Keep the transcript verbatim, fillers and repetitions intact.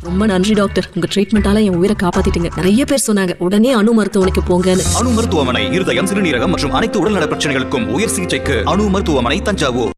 ரொம்ப நன்றி டாக்டர், உங்க ட்ரீட்மெண்டால என் உயிரை காப்பாத்திட்டீங்க. நிறைய பேர் சொன்னாங்க உடனே அணு மருத்துவமனைக்கு போங்கன்னு. அணு மருத்துவமனை இருதயம், சிறுநீரகம் மற்றும் அனைத்து உடல்நல பிரச்சனைகளுக்கும் உயர் சிகிச்சைக்கு அணு மருத்துவமனை, தஞ்சாவூர்.